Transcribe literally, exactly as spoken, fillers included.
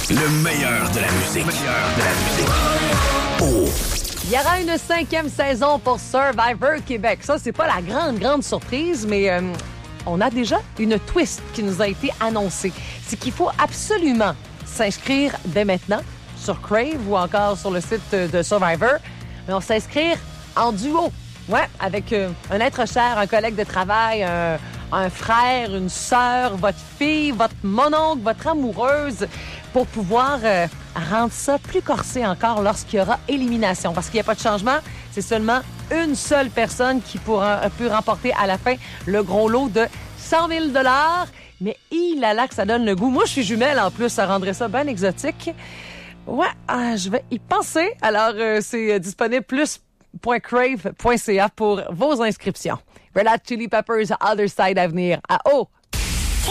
Le meilleur de la musique. Le meilleur de la musique. Oh. Il y aura une cinquième saison pour Survivor Québec. Ça, c'est pas la grande, grande surprise, mais euh, on a déjà une twist qui nous a été annoncée. C'est qu'il faut absolument s'inscrire dès maintenant sur Crave ou encore sur le site de Survivor. Mais on s'inscrire en duo. Ouais, avec euh, un être cher, un collègue de travail, un, un frère, une sœur, votre fille, votre mononcle, votre amoureuse, pour pouvoir euh, rendre ça plus corsé encore lorsqu'il y aura élimination. Parce qu'il n'y a pas de changement, c'est seulement une seule personne qui pourra, peut remporter à la fin le gros lot de cent mille dollars. Mais il a là que ça donne le goût. Moi, je suis jumelle en plus, ça rendrait ça bien exotique. Ouais, euh, je vais y penser. Alors, euh, c'est disponible plus point crave point c a pour vos inscriptions. Red Hot Chili Peppers, Other Side à venir. À haut!